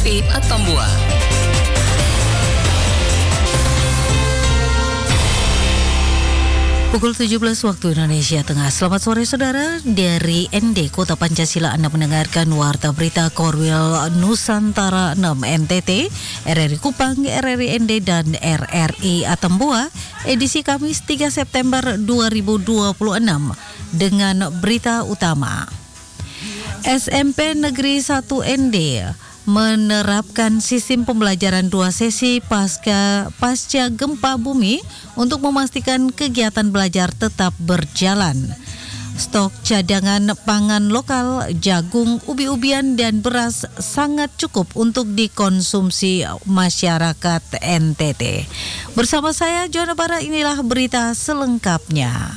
RRI Atambua. Pukul 17 waktu Indonesia Tengah. Selamat sore saudara. Dari ND Kota Pancasila Anda mendengarkan Warta Berita Korwil Nusantara 6 NTT, RRI Kupang, RRI ND dan RRI Atambua, edisi Kamis 3 September 2026 dengan berita utama. SMP Negeri 1 ND menerapkan sistem pembelajaran 2 sesi pasca gempa bumi untuk memastikan kegiatan belajar tetap berjalan. Stok cadangan pangan lokal, jagung, ubi-ubian, dan beras sangat cukup untuk dikonsumsi masyarakat NTT. Bersama saya, Joanna Bara, inilah berita selengkapnya.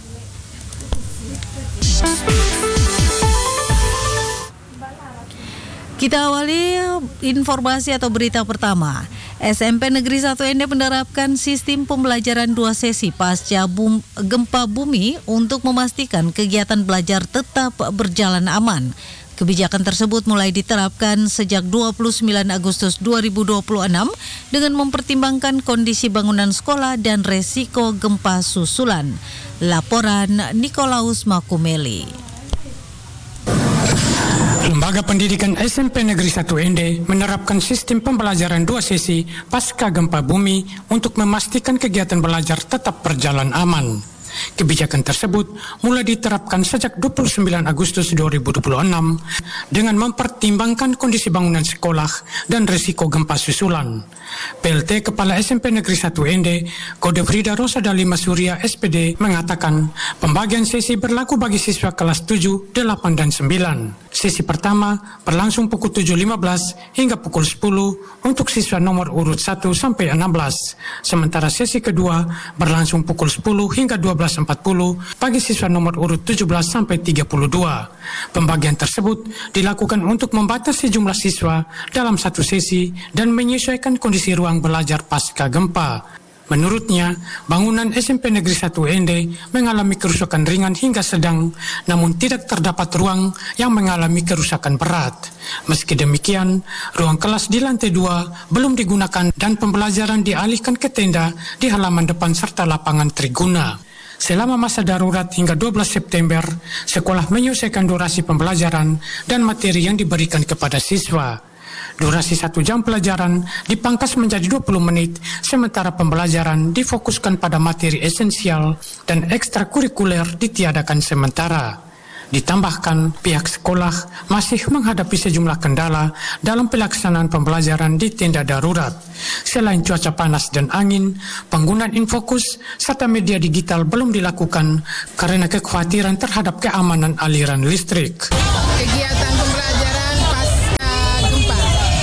Kita awali informasi atau berita pertama. SMP Negeri 1 ND menerapkan sistem pembelajaran 2 sesi pasca gempa bumi untuk memastikan kegiatan belajar tetap berjalan aman. Kebijakan tersebut mulai diterapkan sejak 29 Agustus 2026 dengan mempertimbangkan kondisi bangunan sekolah dan resiko gempa susulan. Laporan Nikolaus Makumeli. Lembaga Pendidikan SMP Negeri 1 ND menerapkan sistem pembelajaran 2 sesi pasca gempa bumi untuk memastikan kegiatan belajar tetap berjalan aman. Kebijakan tersebut mulai diterapkan sejak 29 Agustus 2026 dengan mempertimbangkan kondisi bangunan sekolah dan risiko gempa susulan. PLT Kepala SMP Negeri 1 ND, Kode Frida Rosa Dalima Surya SPD mengatakan pembagian sesi berlaku bagi siswa kelas 7, 8, dan 9. Sesi pertama berlangsung pukul 7.15 hingga pukul 10 untuk siswa nomor urut 1 sampai 16. Sementara sesi kedua berlangsung pukul 10 hingga 12.40 bagi siswa nomor urut 17 sampai 32. Pembagian tersebut dilakukan untuk membatasi jumlah siswa dalam satu sesi dan menyesuaikan kondisi ruang belajar pasca gempa. Menurutnya, bangunan SMP Negeri 1 ND mengalami kerusakan ringan hingga sedang, namun tidak terdapat ruang yang mengalami kerusakan berat. Meski demikian, ruang kelas di lantai 2 belum digunakan dan pembelajaran dialihkan ke tenda di halaman depan serta lapangan triguna. Selama masa darurat hingga 12 September, sekolah menyelesaikan durasi pembelajaran dan materi yang diberikan kepada siswa. Durasi 1 jam pelajaran dipangkas menjadi 20 menit, sementara pembelajaran difokuskan pada materi esensial dan ekstrakurikuler ditiadakan sementara. Ditambahkan, pihak sekolah masih menghadapi sejumlah kendala dalam pelaksanaan pembelajaran di tenda darurat. Selain cuaca panas dan angin, penggunaan infokus serta media digital belum dilakukan karena kekhawatiran terhadap keamanan aliran listrik. Kegiatan pembelajaran pasca gempa.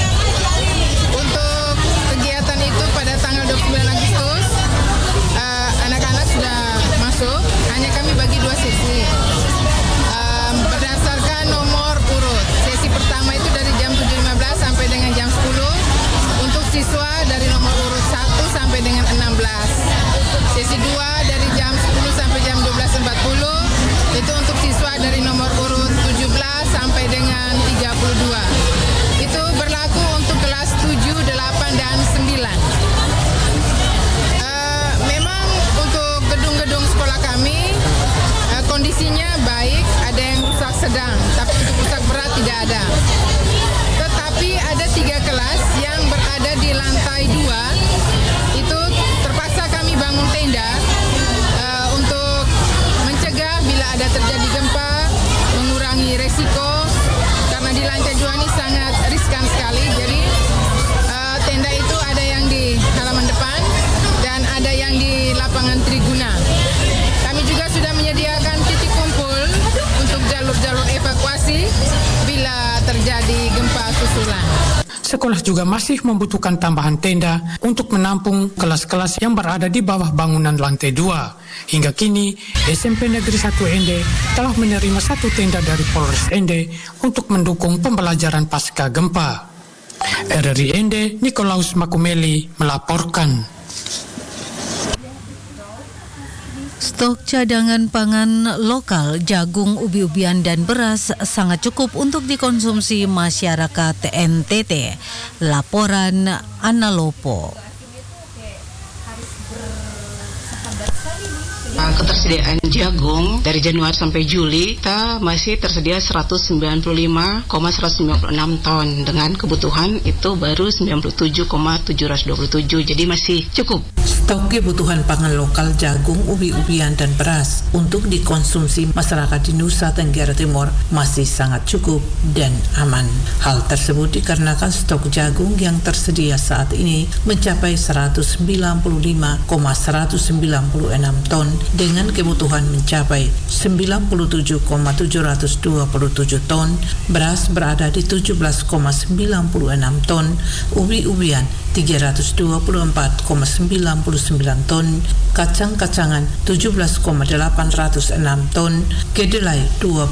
Untuk kegiatan itu pada tanggal 29 Agustus, anak-anak sudah masuk, hanya kami bagi 2 sesi. Berdasarkan nomor urut. Sesi pertama itu dari jam 7.15 sampai dengan jam 10 untuk siswa dari nomor urut 1 sampai dengan 16. Sesi 2 dari jam 10 sampai jam 12.40 itu untuk siswa dari nomor urut 17 sampai dengan 32. Itu berlaku untuk kelas 7, 8, dan 9. Memang untuk gedung-gedung sekolah kami kondisinya baik, ada yang rusak sedang, tapi untuk rusak berat tidak ada. Tetapi ada 3 kelas yang berada di lantai 2, itu terpaksa kami bangun tenda untuk mencegah bila ada terjadi gempa, mengurangi resiko, karena di lantai 2 ini sangat riskan sekali. Jadi tenda itu ada yang di halaman depan dan ada yang di lapangan triguna. Kami juga sudah menyediakan titik kumpul untuk jalur-jalur evakuasi bila terjadi gempa susulan. Sekolah juga masih membutuhkan tambahan tenda untuk menampung kelas-kelas yang berada di bawah bangunan lantai 2. Hingga kini, SMP Negeri 1 ND telah menerima 1 tenda dari Polres ND untuk mendukung pembelajaran pasca gempa. RRI ND, Nikolaus Makumeli melaporkan. Stok cadangan pangan lokal, jagung, ubi-ubian, dan beras sangat cukup untuk dikonsumsi masyarakat NTT. Laporan Analopo. Ketersediaan jagung dari Januari sampai Juli kita masih tersedia 195,196 ton, dengan kebutuhan itu baru 97,727, jadi masih cukup. Stok kebutuhan pangan lokal jagung, ubi-ubian, dan beras untuk dikonsumsi masyarakat di Nusa Tenggara Timur masih sangat cukup dan aman. Hal tersebut dikarenakan stok jagung yang tersedia saat ini mencapai 195,196 ton dengan kebutuhan mencapai 97,727 ton, beras berada di 17,96 ton, ubi-ubian 324,99 ton, kacang-kacangan 17,806 ton, kedelai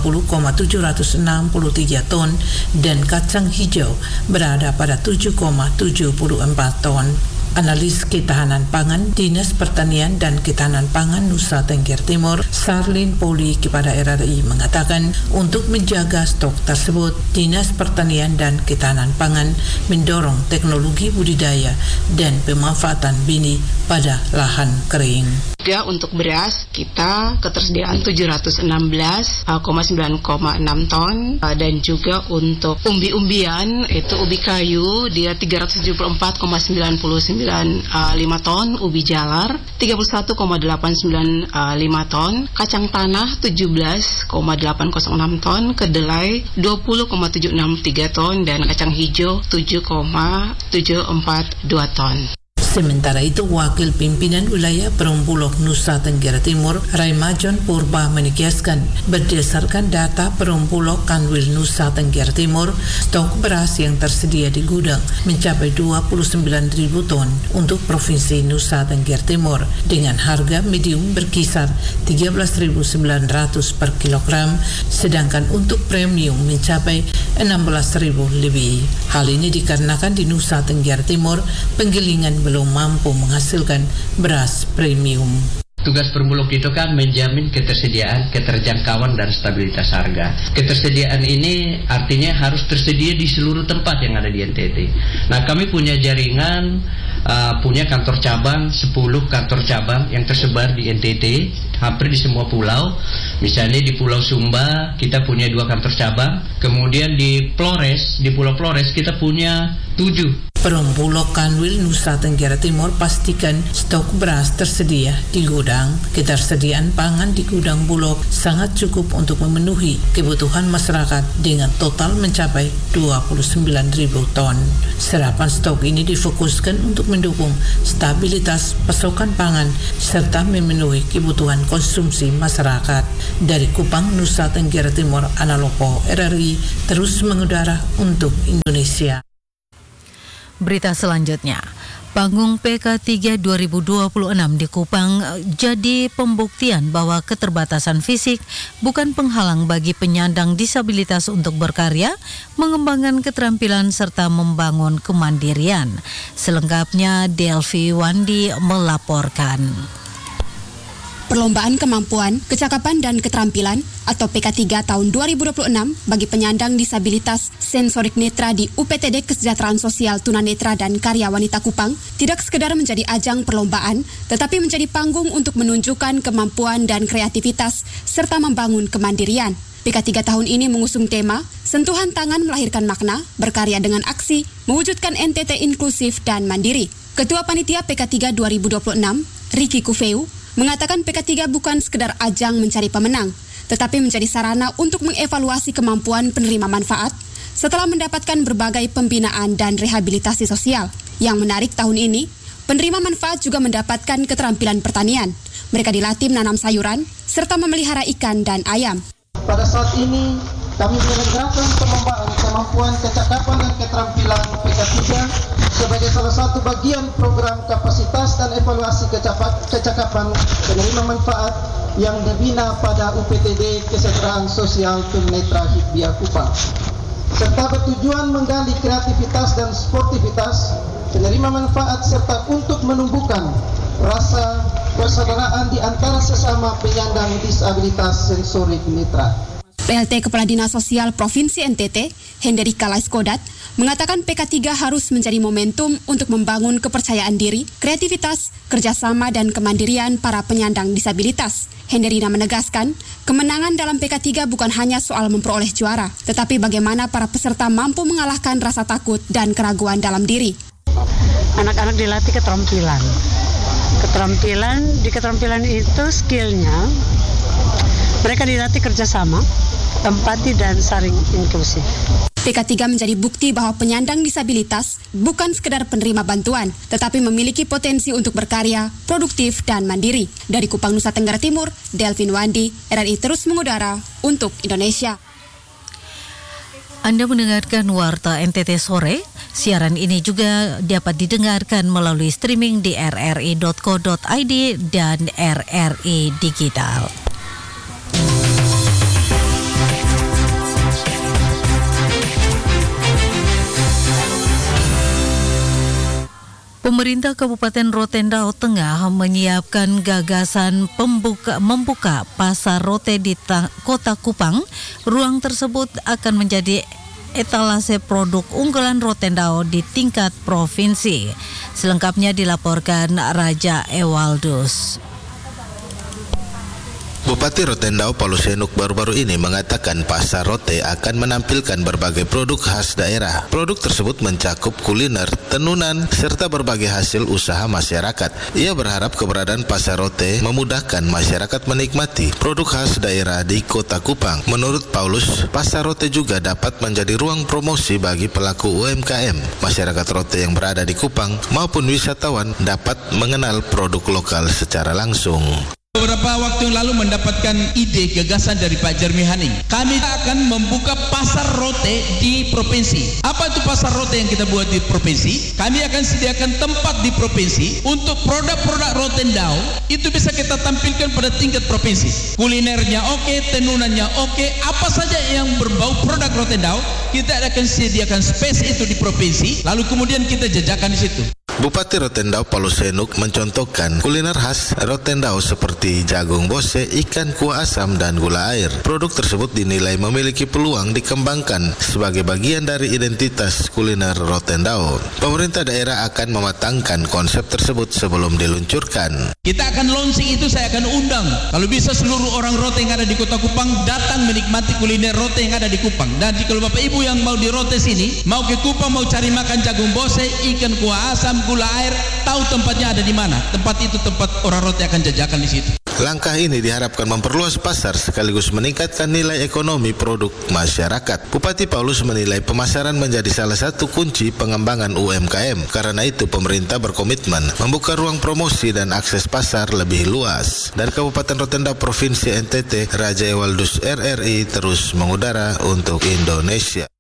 20,763 ton, dan kacang hijau berada pada 7,74 ton. Analis Ketahanan Pangan Dinas Pertanian dan Ketahanan Pangan Nusa Tenggara Timur, Sarlin Poli kepada RRI mengatakan untuk menjaga stok tersebut, Dinas Pertanian dan Ketahanan Pangan mendorong teknologi budidaya dan pemanfaatan bini pada lahan kering. Juga untuk beras kita ketersediaan 716,9,6 ton, dan juga untuk umbi-umbian itu ubi kayu dia 374,995 ton, ubi jalar 31,895 ton, kacang tanah 17,806 ton, kedelai 20,763 ton, dan kacang hijau 7,742 ton. Sementara itu, Wakil Pimpinan Wilayah Perumbulok Nusa Tenggara Timur, Raimajon Purba menegaskan, berdasarkan data Perumbulok Kanwil Nusa Tenggara Timur, stok beras yang tersedia di gudang mencapai 29.000 ton untuk Provinsi Nusa Tenggara Timur dengan harga medium berkisar 13.900 per kilogram, sedangkan untuk premium mencapai 16.000 lebih. Hal ini dikarenakan di Nusa Tenggara Timur penggilingan belum mampu menghasilkan beras premium. Tugas Perumbulok itu kan menjamin ketersediaan, keterjangkauan, dan stabilitas harga. Ketersediaan ini artinya harus tersedia di seluruh tempat yang ada di NTT. Nah, kami punya jaringan, punya kantor cabang, 10 kantor cabang yang tersebar di NTT, hampir di semua pulau. Misalnya di Pulau Sumba, kita punya 2 kantor cabang. Kemudian di Flores, di Pulau Flores, kita punya 7. Perumbulok Kanwil Nusa Tenggara Timur pastikan stok beras tersedia di gudang. Ketersediaan pangan di gudang Bulog sangat cukup untuk memenuhi kebutuhan masyarakat dengan total mencapai 29.000 ton. Serapan stok ini difokuskan untuk mendukung stabilitas pasokan pangan serta memenuhi kebutuhan konsumsi masyarakat. Dari Kupang, Nusa Tenggara Timur, Analopo, RRI terus mengudara untuk Indonesia. Berita selanjutnya, panggung PK3 2026 di Kupang jadi pembuktian bahwa keterbatasan fisik bukan penghalang bagi penyandang disabilitas untuk berkarya, mengembangkan keterampilan serta membangun kemandirian. Selengkapnya Delvi Wandi melaporkan. Perlombaan Kemampuan, Kecakapan dan Keterampilan atau PK3 tahun 2026 bagi penyandang disabilitas sensorik netra di UPTD Kesejahteraan Sosial Tunanetra dan Karya Wanita Kupang tidak sekedar menjadi ajang perlombaan, tetapi menjadi panggung untuk menunjukkan kemampuan dan kreativitas serta membangun kemandirian. PK3 tahun ini mengusung tema Sentuhan Tangan Melahirkan Makna, berkarya dengan aksi, mewujudkan NTT inklusif dan mandiri. Ketua Panitia PK3 2026, Ricky Kufeu, mengatakan PK3 bukan sekedar ajang mencari pemenang, tetapi menjadi sarana untuk mengevaluasi kemampuan penerima manfaat setelah mendapatkan berbagai pembinaan dan rehabilitasi sosial. Yang menarik tahun ini, penerima manfaat juga mendapatkan keterampilan pertanian. Mereka dilatih menanam sayuran serta memelihara ikan dan ayam. Pada saat ini, kami menyelenggarakan perlombaan kemampuan, kecakapan dan keterampilan PK3 sebagai salah satu bagian program kapasitas dan evaluasi kecakapan penerima manfaat yang dibina pada UPTD Kesejahteraan Sosial Tunanetra Hidbia Kupang, serta bertujuan menggali kreativitas dan sportivitas penerima manfaat serta untuk menumbuhkan rasa persaudaraan di antara sesama penyandang disabilitas sensorik netra. PLT Kepala Dinas Sosial Provinsi NTT, Hendrika Laiskodat, mengatakan PK3 harus menjadi momentum untuk membangun kepercayaan diri, kreativitas, kerjasama dan kemandirian para penyandang disabilitas. Hendrina menegaskan, kemenangan dalam PK3 bukan hanya soal memperoleh juara, tetapi bagaimana para peserta mampu mengalahkan rasa takut dan keraguan dalam diri. Anak-anak dilatih keterampilan. Di keterampilan itu skillnya, mereka dilatih kerjasama, empati dan saling inklusif. PK3 menjadi bukti bahwa penyandang disabilitas bukan sekedar penerima bantuan, tetapi memiliki potensi untuk berkarya, produktif, dan mandiri. Dari Kupang, Nusa Tenggara Timur, Delvin Wandi, RRI terus mengudara untuk Indonesia. Anda mendengarkan Warta NTT Sore. Siaran ini juga dapat didengarkan melalui streaming di rri.co.id dan RRI Digital. Pemerintah Kabupaten Rotendao Tengah menyiapkan gagasan membuka pasar rote di Kota Kupang. Ruang tersebut akan menjadi etalase produk unggulan Rotendao di tingkat provinsi. Selengkapnya dilaporkan Raja Ewaldus. Bupati Rotendao Paulus Henuk baru-baru ini mengatakan pasar rote akan menampilkan berbagai produk khas daerah. Produk tersebut mencakup kuliner, tenunan, serta berbagai hasil usaha masyarakat. Ia berharap keberadaan pasar rote memudahkan masyarakat menikmati produk khas daerah di Kota Kupang. Menurut Paulus, pasar rote juga dapat menjadi ruang promosi bagi pelaku UMKM. Masyarakat rote yang berada di Kupang maupun wisatawan dapat mengenal produk lokal secara langsung. Beberapa waktu yang lalu mendapatkan ide gagasan dari Pak Jeremy Haning. Kami akan membuka pasar rote di provinsi. Apa itu pasar rote yang kita buat di provinsi? Kami akan sediakan tempat di provinsi untuk produk-produk Rotendao. Itu bisa kita tampilkan pada tingkat provinsi. Kulinernya oke, tenunannya oke, apa saja yang berbau produk Rotendao, kita akan sediakan space itu di provinsi. Lalu kemudian kita jajakan di situ. Bupati Rotendao Paulus Henuk mencontohkan kuliner khas Rotendao seperti jagung bose, ikan kuah asam, dan gula air. Produk tersebut dinilai memiliki peluang dikembangkan sebagai bagian dari identitas kuliner Rotendao. Pemerintah daerah akan mematangkan konsep tersebut sebelum diluncurkan. Kita akan launching itu, saya akan undang. Kalau bisa seluruh orang rote yang ada di Kota Kupang datang menikmati kuliner rote yang ada di Kupang. Dan kalau Bapak Ibu yang mau di rote sini, mau ke Kupang, mau cari makan jagung bose, ikan kuah asam, gula air, tahu tempatnya ada di mana. Tempat itu tempat orang rote akan jajakan di situ. Langkah ini diharapkan memperluas pasar sekaligus meningkatkan nilai ekonomi produk masyarakat. Bupati Paulus menilai pemasaran menjadi salah satu kunci pengembangan UMKM. Karena itu pemerintah berkomitmen membuka ruang promosi dan akses pasar lebih luas. Dari Kabupaten Rotendao Provinsi NTT, Raja Ewaldus RRI terus mengudara untuk Indonesia.